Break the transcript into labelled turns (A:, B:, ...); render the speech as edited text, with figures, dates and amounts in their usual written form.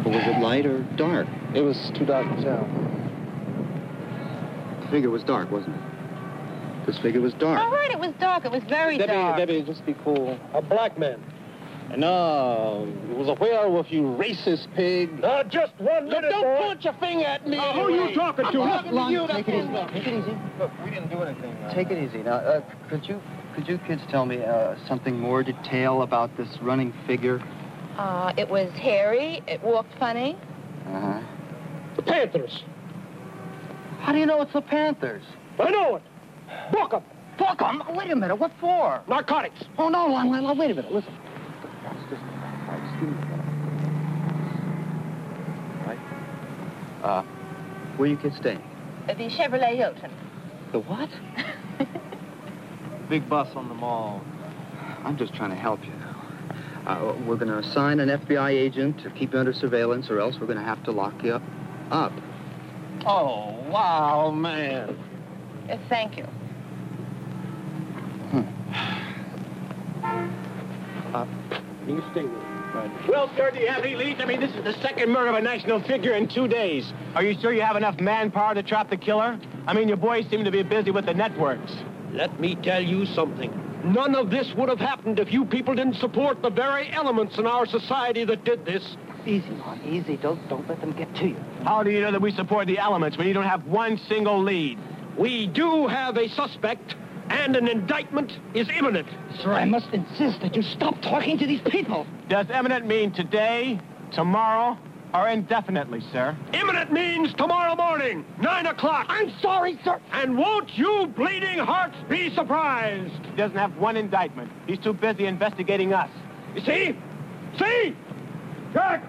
A: Well, was it light or dark?
B: It was too dark to tell.
A: The figure was dark, wasn't it? This figure was dark.
C: All right, it was dark. It was very dark.
B: Debbie, just be cool.
D: A black man.
B: No, it was a werewolf, you racist pig.
D: Just 1 minute,
B: Don't point your finger at me.
D: Who are you talking to?
A: Take it easy. Take it easy.
B: Look, we didn't do anything.
A: Take it easy. Now, could you kids tell me something more detail about this running figure?
C: It was hairy. It walked funny.
A: Uh-huh.
D: The Panthers.
A: How do you know it's the Panthers?
D: I know it. Book 'em.
A: Book 'em? Wait a minute. What for?
D: Narcotics.
A: Oh, no, wait a minute. Listen. Just excuse me. Right. Where you kids staying?
C: The Chevrolet Hilton.
A: The what?
B: Big bus on the mall.
A: I'm just trying to help you now. We're going to assign an FBI agent to keep you under surveillance, or else we're going to have to lock you up.
B: Oh, wow, man.
C: Thank you.
D: You stay with him. Well, sir, do you have any leads? I mean, this is the second murder of a national figure in 2 days.
E: Are you sure you have enough manpower to trap the killer? I mean, your boys seem to be busy with the networks.
D: Let me tell you something. None of this would have happened if you people didn't support the very elements in our society that did this.
A: Easy, Ron, easy. Don't let them get to you.
E: How do you know that we support the elements when you don't have one single lead?
D: We do have a suspect, and an indictment is imminent.
F: Sir, I must insist that you stop talking to these people.
E: Does imminent mean today, tomorrow, or indefinitely, sir?
D: Imminent means tomorrow morning, 9 o'clock.
F: I'm sorry, sir.
D: And won't you bleeding hearts be surprised?
E: He doesn't have one indictment. He's too busy investigating us.
D: You see? See? Jack!